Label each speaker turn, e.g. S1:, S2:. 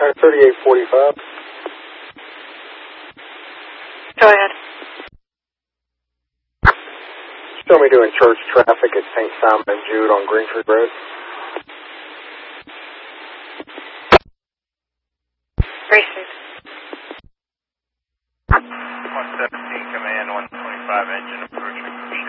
S1: 3845.
S2: Go ahead.
S1: Show me doing church traffic at St. Simon and Jude on Greentree Road.